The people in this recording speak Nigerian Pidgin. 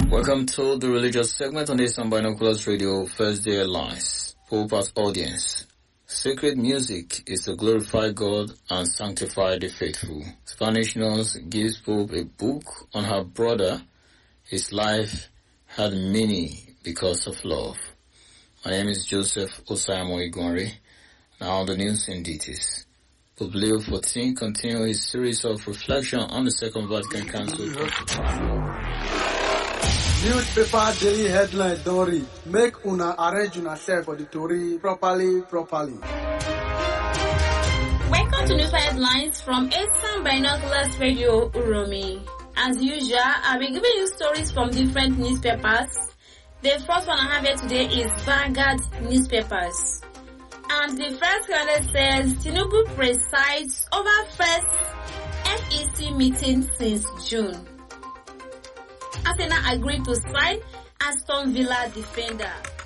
Welcome to the religious segment on this Binoculars Radio First Day Headlines. Pope as audience. Sacred music is to glorify God and sanctify the faithful. Spanish nurse gives Pope a book on her brother. His life had meaning because of love. My name is Joseph Osayamo Igwanri. Now the news in details. Pope Leo XIV continued his series of reflection on the Second Vatican Council. Newspaper daily headline don't read. Make una arrange yourself for the story properly. Welcome to Newspaper Headlines from Eastern Binoculars Radio Uromi. As usual, I'll be giving you stories from different newspapers. The first one I have here today is Vanguard Newspapers. And the first one says, Tinubu presides over first FEC meeting since June. Arsenal agreed to sign Aston Villa defender.